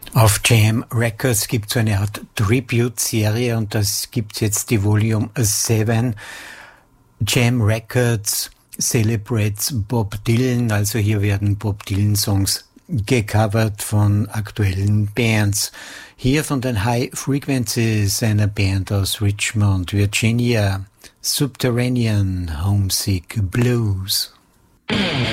Auf Jam Records gibt es so eine Art Tribute-Serie und das gibt's jetzt die Volume 7. Jam Records celebrates Bob Dylan, also hier werden Bob Dylan Songs gecovert von aktuellen Bands. Hier von den High Frequencies, einer Band aus Richmond, Virginia, Subterranean Homesick Blues.